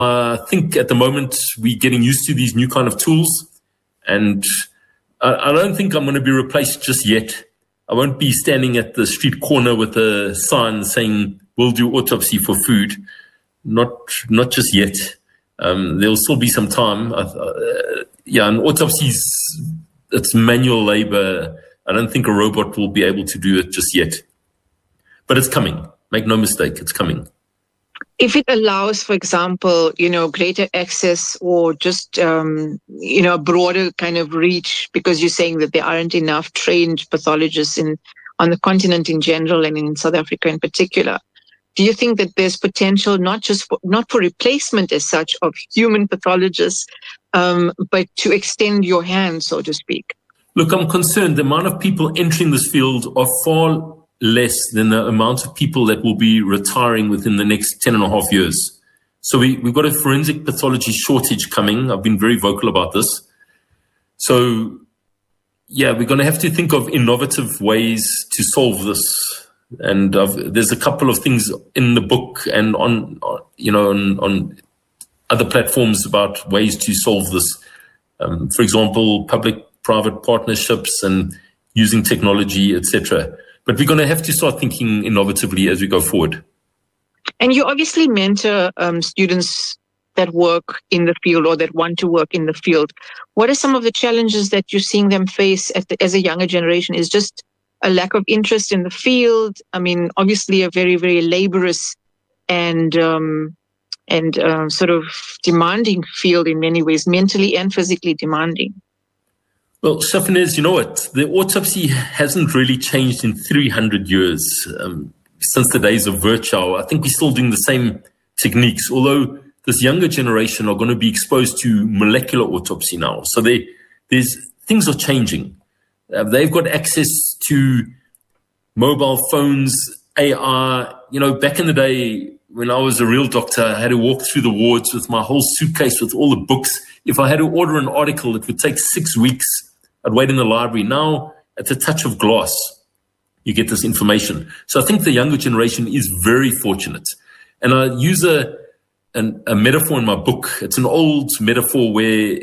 I think at the moment we're getting used to these new kind of tools, and I don't think I'm going to be replaced just yet. I won't be standing at the street corner with a sign saying, "We'll do autopsy for food." Not just yet. There'll still be some time. And autopsies, it's manual labor. I don't think a robot will be able to do it just yet. But it's coming. Make no mistake, it's coming. If it allows, for example, greater access or just, a broader kind of reach, because you're saying that there aren't enough trained pathologists on the continent in general and in South Africa in particular, do you think that there's potential not for replacement as such of human pathologists, but to extend your hand, so to speak? Look, I'm concerned the amount of people entering this field are far less than the amount of people that will be retiring within the next 10 and a half years. So we've got a forensic pathology shortage coming. I've been very vocal about this. So, we're going to have to think of innovative ways to solve this. And there's a couple of things in the book and on other platforms about ways to solve this. For example, public-private partnerships and using technology, etc. But we're going to have to start thinking innovatively as we go forward. And you obviously mentor students that work in the field or that want to work in the field. What are some of the challenges that you're seeing them face as a younger generation? Is just a lack of interest in the field? I mean, obviously a very, very laborious and sort of demanding field in many ways, mentally and physically demanding. Well, Sophanez, you know what? The autopsy hasn't really changed in 300 years since the days of Virchow. I think we're still doing the same techniques, although this younger generation are going to be exposed to molecular autopsy now. So things are changing. They've got access to mobile phones, AI. Back in the day when I was a real doctor, I had to walk through the wards with my whole suitcase with all the books. If I had to order an article, it would take 6 weeks. I'd wait in the library. Now, at the touch of glass, you get this information. So I think the younger generation is very fortunate. And I use a metaphor in my book. It's an old metaphor where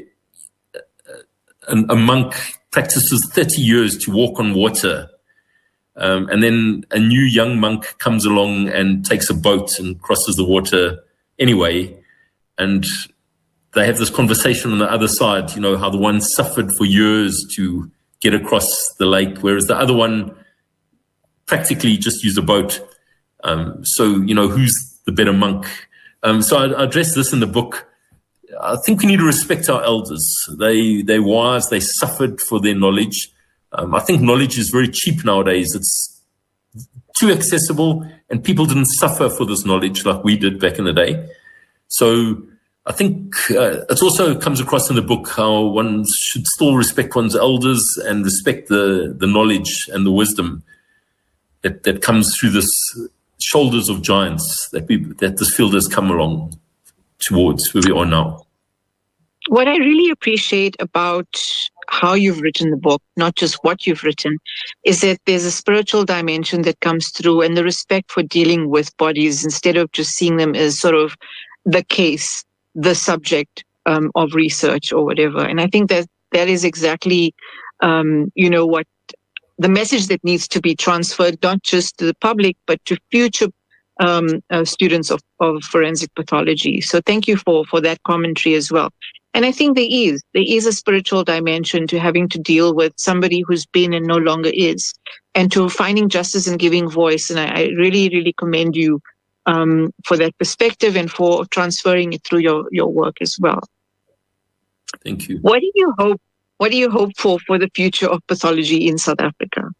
a monk practices 30 years to walk on water. And then a new young monk comes along and takes a boat and crosses the water anyway. And they have this conversation on the other side, how the one suffered for years to get across the lake, whereas the other one practically just used a boat. So, who's the better monk? So I address this in the book. I think we need to respect our elders. They're wise, they suffered for their knowledge. I think knowledge is very cheap nowadays. It's too accessible, and people didn't suffer for this knowledge like we did back in the day. So I think it also comes across in the book how one should still respect one's elders and respect the knowledge and the wisdom that comes through this shoulders of giants that this field has come along towards where we are now. What I really appreciate about how you've written the book, not just what you've written, is that there's a spiritual dimension that comes through, and the respect for dealing with bodies instead of just seeing them as sort of the case, the subject of research or whatever. And I think that is exactly, what the message that needs to be transferred, not just to the public, but to future students of forensic pathology. So thank you for that commentary as well. And I think there is a spiritual dimension to having to deal with somebody who's been and no longer is, and to finding justice and giving voice. And I really, really commend you for that perspective and for transferring it through your work as well. Thank you. What do you hope for the future of pathology in South Africa?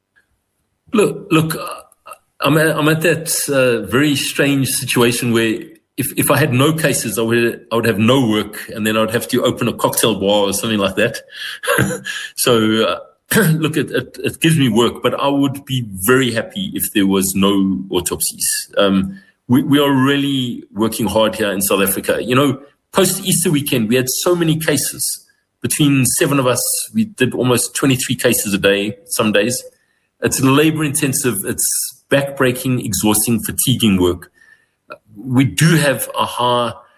Look, I'm at that very strange situation where if I had no cases, I would have no work, and then I would have to open a cocktail bar or something like that. So, look, it gives me work, but I would be very happy if there was no autopsies. We are really working hard here in South Africa. Post Easter weekend, we had so many cases. Between 7 of us, we did almost 23 cases a day, some days. It's labor intensive. It's backbreaking, exhausting, fatiguing work. We do have a high